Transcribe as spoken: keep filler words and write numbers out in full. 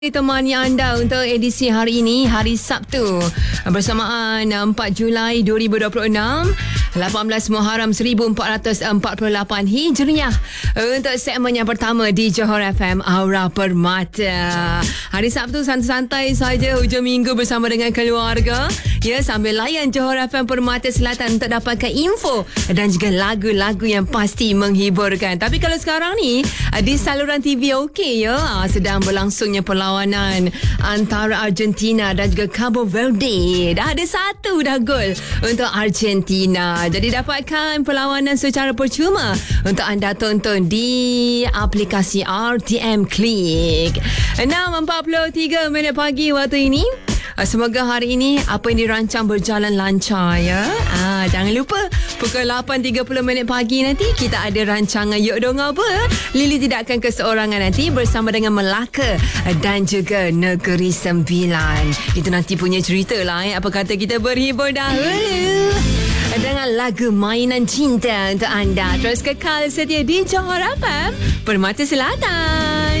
Temani anda untuk edisi hari ini, hari Sabtu, bersamaan empat Julai dua ribu dua puluh enam, lapan belas Muharram seribu empat ratus empat puluh lapan Hijriah. Untuk segmen yang pertama di Johor F M Aura Permata. Hari Sabtu santai-santai saja, hujung minggu bersama dengan keluarga. Ya, sambil layan Johor F M Permata Selatan untuk dapatkan info dan juga lagu-lagu yang pasti menghiburkan. Tapi kalau sekarang ni di saluran T V okey ya, sedang berlangsungnya perlawanan antara Argentina dan juga Cabo Verde. Dah ada satu dah gol untuk Argentina. Jadi dapatkan perlawanan secara percuma untuk anda tonton di aplikasi R T M Click. enam empat puluh tiga minit pagi waktu ini. Semoga hari ini apa yang dirancang berjalan lancar ya. Ah, jangan lupa pukul lapan tiga puluh minit pagi nanti kita ada rancangan Yuk Dong Apa. Lily tidak akan keseorangan nanti bersama dengan Melaka dan juga Negeri Sembilan. Itu nanti punya cerita lah eh. Apa kata kita berhibur dahulu dengan lagu Mainan Cinta untuk anda. Terus kekal setia di Johor F M Permata Selatan.